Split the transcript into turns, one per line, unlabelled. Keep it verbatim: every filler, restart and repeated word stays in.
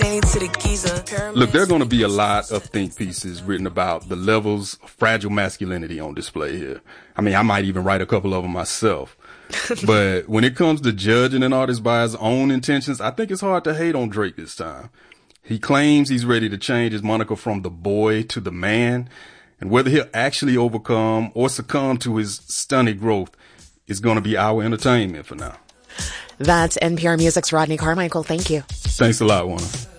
Look, there are going to be a lot of think pieces written about the levels of fragile masculinity on display here. I mean, I might even write a couple of them myself. But when it comes to judging an artist by his own intentions, I think it's hard to hate on Drake this time. He claims he's ready to change his moniker from the boy to the man. And whether he'll actually overcome or succumb to his stunted growth is going to be our entertainment for now.
That's N P R Music's Rodney Carmichael. Thank you.
Thanks a lot, Juana.